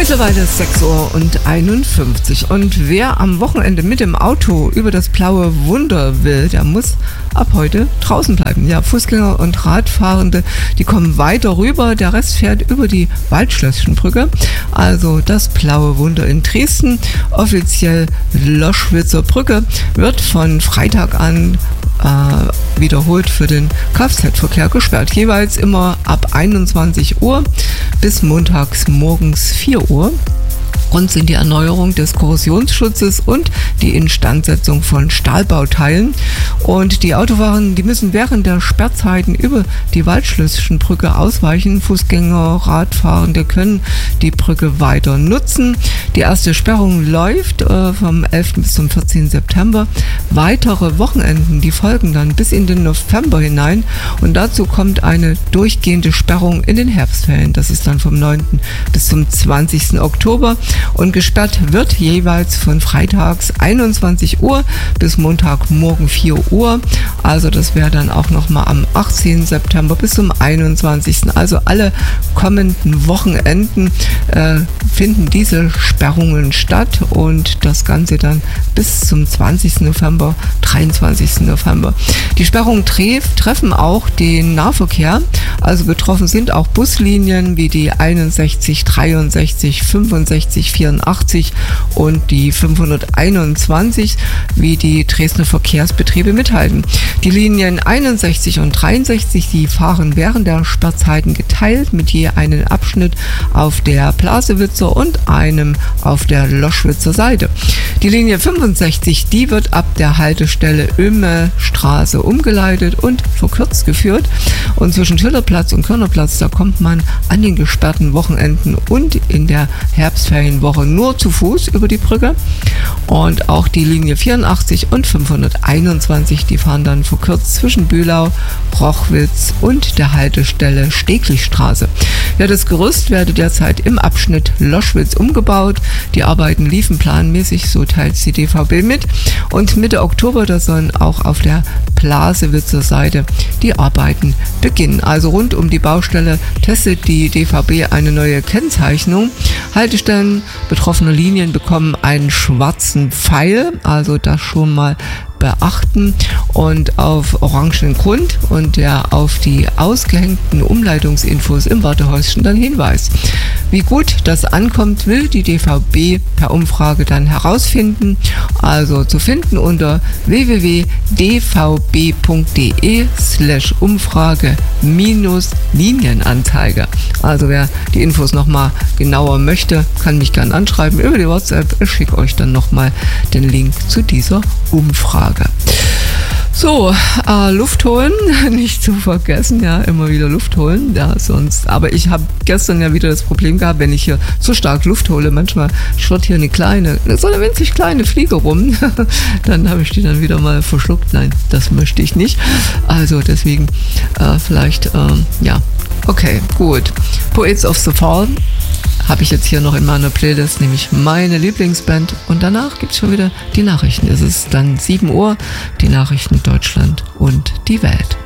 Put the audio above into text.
Mittlerweile ist 6:51 Uhr und wer am Wochenende mit dem Auto über das blaue Wunder will, der muss ab heute draußen bleiben. Ja, Fußgänger und Radfahrende, die kommen weiter rüber, der Rest fährt über die Waldschlösschenbrücke, also das blaue Wunder in Dresden, offiziell Loschwitzer Brücke, wird von Freitag an wiederholt für den Kfz-Verkehr gesperrt. Jeweils immer ab 21 Uhr bis montags morgens 4 Uhr. Grund sind die Erneuerung des Korrosionsschutzes und die Instandsetzung von Stahlbauteilen. Und die Autofahrer, die müssen während der Sperrzeiten über die Waldschlösschenbrücke ausweichen. Fußgänger, Radfahrende können die Brücke weiter nutzen. Die erste Sperrung läuft vom 11. bis zum 14. September. Weitere Wochenenden, die folgen dann bis in den November hinein. Und dazu kommt eine durchgehende Sperrung in den Herbstferien. Das ist dann vom 9. bis zum 20. Oktober. Und gesperrt wird jeweils von freitags 21 Uhr bis Montagmorgen 4 Uhr. Also das wäre dann auch nochmal am 18. September bis zum 21. Also alle kommenden Wochenenden finden diese Sperrungen statt und das Ganze dann bis zum 20. November, 23. November. Die Sperrungen treffen auch den Nahverkehr. Also betroffen sind auch Buslinien wie die 61, 63, 65, 84 und die 521, wie die Dresdner Verkehrsbetriebe mithalten. Die Linien 61 und 63, die fahren während der Sperrzeiten geteilt mit je einem Abschnitt auf der Blasewitzer und einem auf der Loschwitzer Seite. Die Linie 65, die wird ab der Haltestelle Öme-Straße umgeleitet und verkürzt geführt. Und zwischen Schillerplatz und Körnerplatz, da kommt man an den gesperrten Wochenenden und in der Herbstferienwoche nur zu Fuß über die Brücke. Und auch die Linie 84 und 521, die fahren dann verkürzt zwischen Bühlau, Rochwitz und der Haltestelle Steglichstraße. Ja, das Gerüst werde derzeit im Abschnitt Loschwitz umgebaut. Die Arbeiten liefen planmäßig, so teilt die DVB mit. Und Mitte Oktober, da sollen auch auf der Blasewitzer Seite die Arbeiten beginnen. Also rund um die Baustelle testet die DVB eine neue Kennzeichnung. Haltestellen betroffener Linien bekommen einen schwarzen Pfeil, also das schon mal beachten, und auf orangenen Grund und der auf die ausgehängten Umleitungsinfos im Wartehäuschen dann Hinweis. Wie gut das ankommt, will die DVB per Umfrage dann herausfinden, also zu finden unter www.dvb.de/Umfrage-Linienanzeige. Also wer die Infos nochmal genauer möchte, kann mich gerne anschreiben über die WhatsApp. Ich schicke euch dann nochmal den Link zu dieser Umfrage. So, Luft holen, nicht zu vergessen, ja, immer wieder Luft holen, ja, sonst, aber ich habe gestern ja wieder das Problem gehabt, wenn ich hier zu stark Luft hole, manchmal schwirrt hier so eine winzig kleine Fliege rum, dann habe ich die dann wieder mal verschluckt, nein, das möchte ich nicht, also deswegen ja, okay, gut, Poets of the Fall habe ich jetzt hier noch in meiner Playlist, nämlich meine Lieblingsband, und danach gibt es schon wieder die Nachrichten. Es ist dann 7 Uhr, die Nachrichten Deutschland und die Welt.